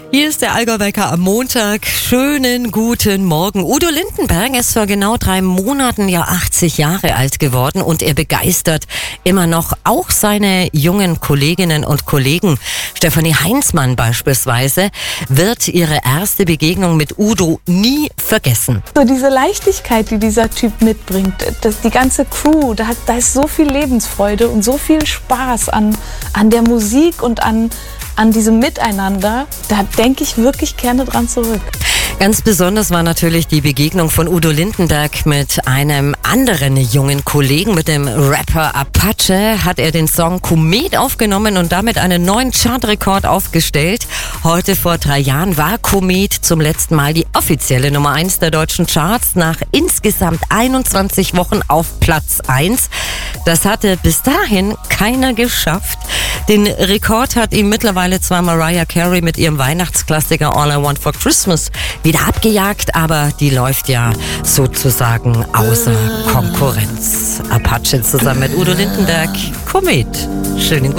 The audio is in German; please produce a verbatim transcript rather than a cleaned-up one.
Hier ist der Allgäu-Wecker am Montag. Schönen guten Morgen. Udo Lindenberg ist vor genau drei Monaten ja achtzig Jahre alt geworden und er begeistert immer noch auch seine jungen Kolleginnen und Kollegen. Stefanie Heinzmann beispielsweise wird ihre erste Begegnung mit Udo nie vergessen. So diese Leichtigkeit, die dieser Typ mitbringt, das, die ganze Crew, da, hat, da ist so viel Lebensfreude und so viel Spaß an, an der Musik und an an diesem Miteinander, da denke ich wirklich gerne dran zurück. Ganz besonders war natürlich die Begegnung von Udo Lindenberg mit einem anderen jungen Kollegen, mit dem Rapper Apache. Hat er den Song Komet aufgenommen und damit einen neuen Chartrekord aufgestellt. Heute vor drei Jahren war Komet zum letzten Mal die offizielle Nummer eins der deutschen Charts, nach insgesamt einundzwanzig Wochen auf Platz eins. Das hatte bis dahin keiner geschafft. Den Rekord hat ihm mittlerweile zwar Mariah Carey mit ihrem Weihnachtsklassiker All I Want for Christmas wieder abgejagt, aber die läuft ja sozusagen außer Konkurrenz. Apache zusammen mit Udo Lindenberg, Komet. Schönen guten